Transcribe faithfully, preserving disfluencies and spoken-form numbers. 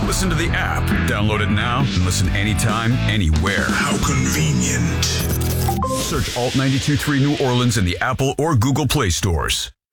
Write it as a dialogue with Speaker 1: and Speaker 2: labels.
Speaker 1: Listen to the app. Download it now and listen anytime, anywhere.
Speaker 2: How convenient.
Speaker 1: Search Alt ninety-two point three New Orleans in the Apple or Google Play stores.